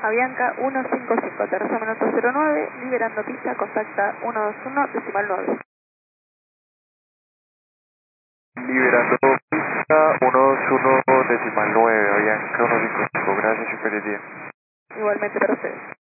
Avianca 155, aterriza minuto 09, liberando pista, contacta 121, decimal 9. Liberando pista 121 decimal 9, Avianca 155, gracias y feliz día. Igualmente para ustedes.